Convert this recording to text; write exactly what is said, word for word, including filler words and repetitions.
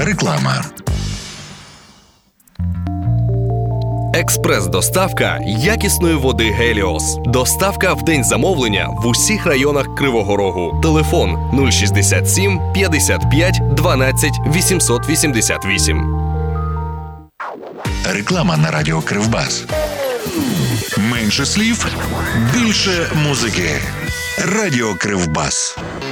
Реклама. Експрес-доставка якісної води Геліос. Доставка в день замовлення в усіх районах Кривого Рогу. Телефон нуль шістдесят сім п'ятдесят п'ять дванадцять вісімсот вісімдесят вісім. Реклама на радіо Кривбас. Менше слів, більше музики. Радіо Кривбас.